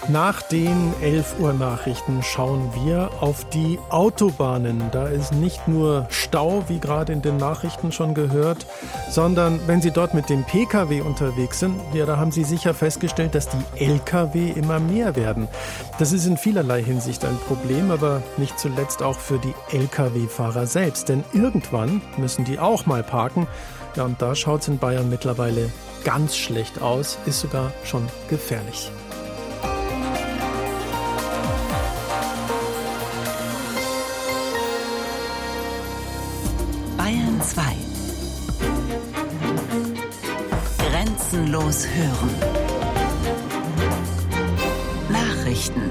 Nach den 11 Uhr Nachrichten schauen wir auf die Autobahnen. Da ist nicht nur Stau, wie gerade in den Nachrichten schon gehört, sondern wenn Sie dort mit dem Pkw unterwegs sind, ja, da haben Sie sicher festgestellt, dass die Lkw immer mehr werden. Das ist in vielerlei Hinsicht ein Problem, aber nicht zuletzt auch für die Lkw-Fahrer selbst. Denn irgendwann müssen die auch mal parken. Ja, und da schaut es in Bayern mittlerweile ganz schlecht aus, ist sogar schon gefährlich. Bayern 2. Grenzenlos hören. Nachrichten.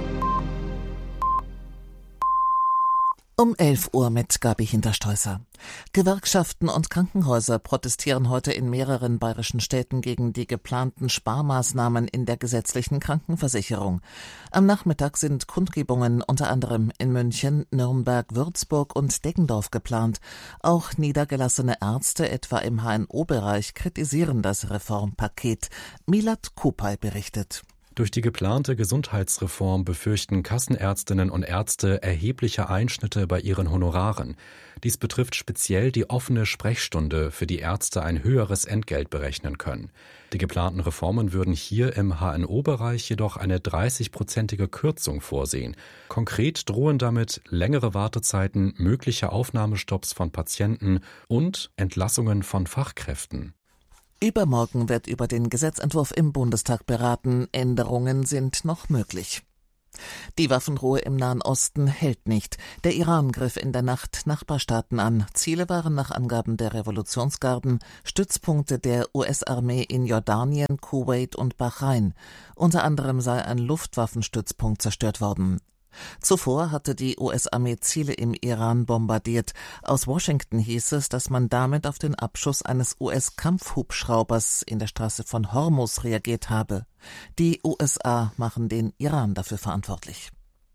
Um 11 Uhr mit Gabi Hinterstoisser. Gewerkschaften und Krankenhäuser protestieren heute in mehreren bayerischen Städten gegen die geplanten Sparmaßnahmen in der gesetzlichen Krankenversicherung. Am Nachmittag sind Kundgebungen unter anderem in München, Nürnberg, Würzburg und Deggendorf geplant. Auch niedergelassene Ärzte, etwa im HNO-Bereich, kritisieren das Reformpaket. Milat Kupay berichtet. Durch die geplante Gesundheitsreform befürchten Kassenärztinnen und Ärzte erhebliche Einschnitte bei ihren Honoraren. Dies betrifft speziell die offene Sprechstunde, für die Ärzte ein höheres Entgelt berechnen können. Die geplanten Reformen würden hier im HNO-Bereich jedoch eine 30-prozentige Kürzung vorsehen. Konkret drohen damit längere Wartezeiten, mögliche Aufnahmestopps von Patienten und Entlassungen von Fachkräften. Übermorgen wird über den Gesetzentwurf im Bundestag beraten. Änderungen sind noch möglich. Die Waffenruhe im Nahen Osten hält nicht. Der Iran griff in der Nacht Nachbarstaaten an. Ziele waren nach Angaben der Revolutionsgarden Stützpunkte der US-Armee in Jordanien, Kuwait und Bahrain. Unter anderem sei ein Luftwaffenstützpunkt zerstört worden. Zuvor hatte die US-Armee Ziele im Iran bombardiert. Aus Washington hieß es, dass man damit auf den Abschuss eines US-Kampfhubschraubers in der Straße von Hormuz reagiert habe. Die USA machen den Iran dafür verantwortlich.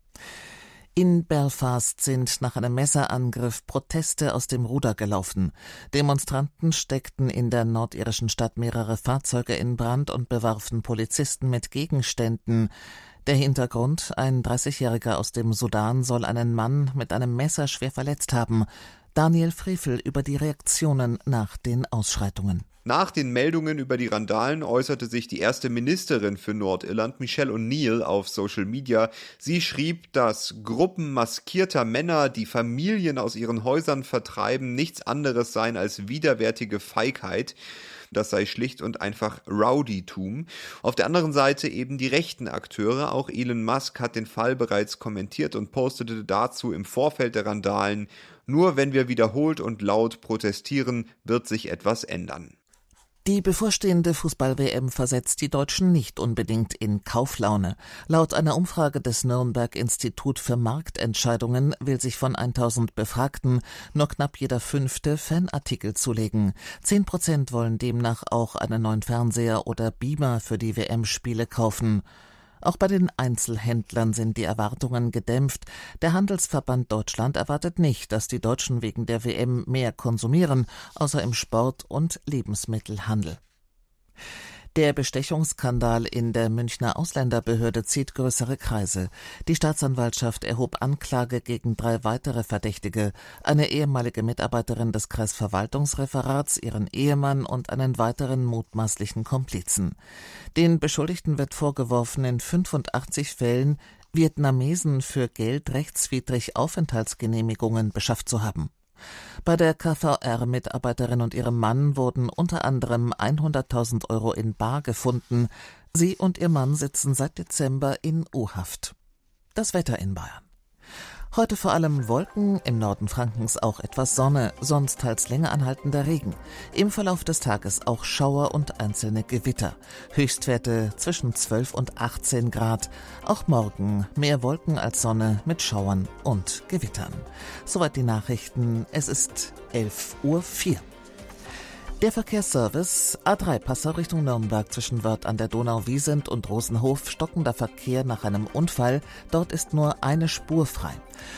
In Belfast sind nach einem Messerangriff Proteste aus dem Ruder gelaufen. Demonstranten steckten in der nordirischen Stadt mehrere Fahrzeuge in Brand und bewarfen Polizisten mit Gegenständen. Der Hintergrund: ein 30-Jähriger aus dem Sudan soll einen Mann mit einem Messer schwer verletzt haben. Daniel Frevel über die Reaktionen nach den Ausschreitungen. Nach den Meldungen über die Randalen äußerte sich die erste Ministerin für Nordirland, Michelle O'Neill, auf Social Media. Sie schrieb, dass Gruppen maskierter Männer, die Familien aus ihren Häusern vertreiben, nichts anderes seien als widerwärtige Feigheit. Das sei schlicht und einfach Rowdytum. Auf der anderen Seite eben die rechten Akteure. Auch Elon Musk hat den Fall bereits kommentiert und postete dazu im Vorfeld der Randalen: Nur wenn wir wiederholt und laut protestieren, wird sich etwas ändern. Die bevorstehende Fußball-WM versetzt die Deutschen nicht unbedingt in Kauflaune. Laut einer Umfrage des Nürnberg Institut für Marktentscheidungen will sich von 1000 Befragten nur knapp jeder 5. Fanartikel zulegen. 10% wollen demnach auch einen neuen Fernseher oder Beamer für die WM-Spiele kaufen. Auch bei den Einzelhändlern sind die Erwartungen gedämpft. Der Handelsverband Deutschland erwartet nicht, dass die Deutschen wegen der WM mehr konsumieren, außer im Sport- und Lebensmittelhandel. Der Bestechungsskandal in der Münchner Ausländerbehörde zieht größere Kreise. Die Staatsanwaltschaft erhob Anklage gegen 3 weitere Verdächtige: eine ehemalige Mitarbeiterin des Kreisverwaltungsreferats, ihren Ehemann und einen weiteren mutmaßlichen Komplizen. Den Beschuldigten wird vorgeworfen, in 85 Fällen Vietnamesen für Geld rechtswidrig Aufenthaltsgenehmigungen beschafft zu haben. Bei der KVR-Mitarbeiterin und ihrem Mann wurden unter anderem 100.000 Euro in bar gefunden. Sie und ihr Mann sitzen seit Dezember in U-Haft. Das Wetter in Bayern. Heute vor allem Wolken, im Norden Frankens auch etwas Sonne, sonst teils länger anhaltender Regen. Im Verlauf des Tages auch Schauer und einzelne Gewitter. Höchstwerte zwischen 12 und 18 Grad. Auch morgen mehr Wolken als Sonne mit Schauern und Gewittern. Soweit die Nachrichten. Es ist 11:04 Uhr. Der Verkehrsservice: A3 Passau Richtung Nürnberg zwischen Wörth an der Donau-Wiesent und Rosenhof, stockender Verkehr nach einem Unfall. Dort ist nur eine Spur frei.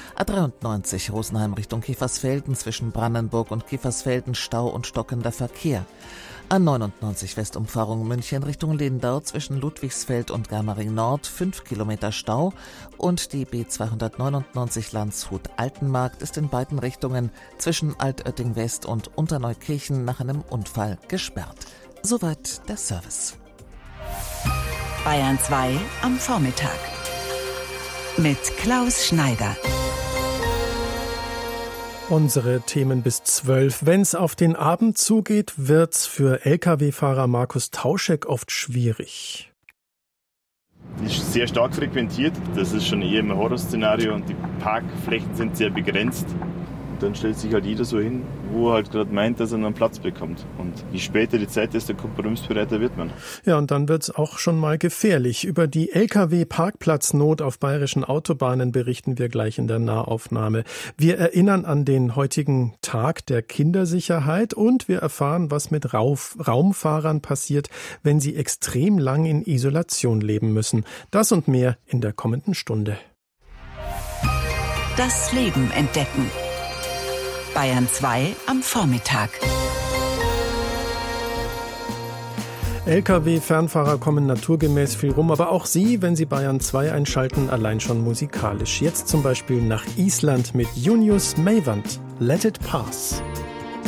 A93 Rosenheim Richtung Kiefersfelden zwischen Brandenburg und Kiefersfelden Stau und stockender Verkehr. A99 Westumfahrung München Richtung Lindau zwischen Ludwigsfeld und Germering Nord 5 Kilometer Stau und die B299 Landshut-Altenmarkt ist in beiden Richtungen zwischen Altötting West und Unterneukirchen nach einem Unfall gesperrt. Soweit der Service. Bayern 2 am Vormittag mit Klaus Schneider. Unsere Themen bis 12. Wenn's auf den Abend zugeht, wird's für Lkw-Fahrer Markus Tauschek oft schwierig. Die ist sehr stark frequentiert, das ist schon eher ein Horrorszenario und die Parkflächen sind sehr begrenzt. Dann stellt sich halt jeder so hin, wo er halt gerade meint, dass er einen Platz bekommt. Und je später die Zeit ist, desto kompromissbereiter wird man. Ja, und dann wird's auch schon mal gefährlich. Über die Lkw-Parkplatznot auf bayerischen Autobahnen berichten wir gleich in der Nahaufnahme. Wir erinnern an den heutigen Tag der Kindersicherheit und wir erfahren, was mit Raumfahrern passiert, wenn sie extrem lang in Isolation leben müssen. Das und mehr in der kommenden Stunde. Das Leben entdecken. Bayern 2 am Vormittag. Lkw-Fernfahrer kommen naturgemäß viel rum, aber auch Sie, wenn Sie Bayern 2 einschalten, allein schon musikalisch. Jetzt zum Beispiel nach Island mit Junius Meyvant. Let it pass.